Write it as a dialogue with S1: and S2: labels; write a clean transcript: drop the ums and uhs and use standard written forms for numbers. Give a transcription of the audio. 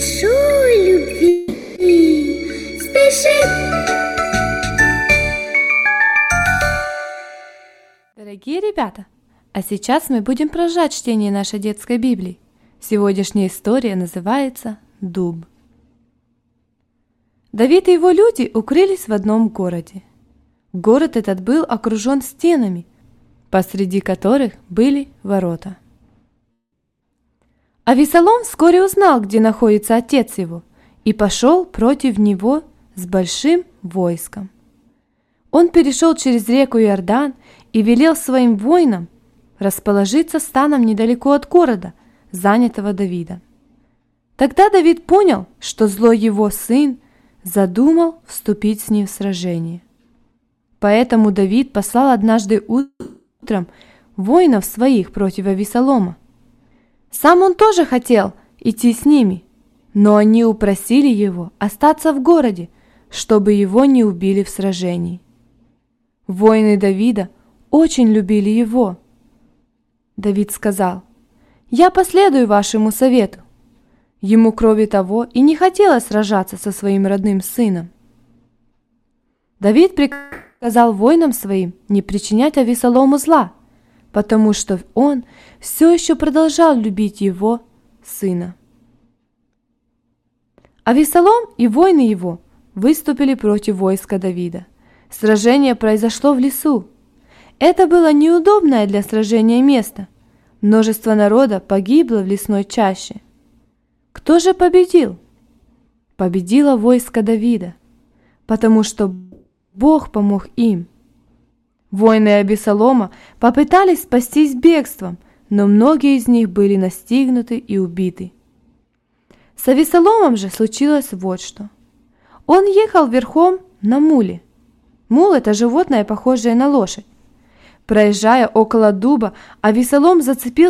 S1: большой любви спешит.
S2: Дорогие ребята, а сейчас мы будем продолжать чтение нашей детской Библии. Сегодняшняя история называется «Дуб». Давид и его люди укрылись в одном городе. Город этот был окружен стенами, посреди которых были ворота. Авесолом вскоре узнал, где находится отец его, и пошел против него с большим войском. Он перешел через реку Иордан и велел своим воинам расположиться станом недалеко от города, занятого Давидом. Тогда Давид понял, что злой его сын задумал вступить с ним в сражение. Поэтому Давид послал однажды утром воинов своих против Авесолома. Сам он тоже хотел идти с ними, но они упросили его остаться в городе, чтобы его не убили в сражении. Воины Давида очень любили его. Давид сказал: «Я последую вашему совету». Ему, кроме того, и не хотелось сражаться со своим родным сыном. Давид приказал воинам своим не причинять Авесолому зла, потому что он все еще продолжал любить его сына. Авесолом и воины его выступили против войска Давида. Сражение произошло в лесу. Это было неудобное для сражения место. Множество народа погибло в лесной чаще. Кто же победил? Победило войско Давида, потому что Бог помог им. Воины Авесолома попытались спастись бегством, но многие из них были настигнуты и убиты. С Авесоломом же случилось вот что. Он ехал верхом на муле. Мул – это животное, похожее на лошадь. Проезжая около дуба, Авесолом зацепился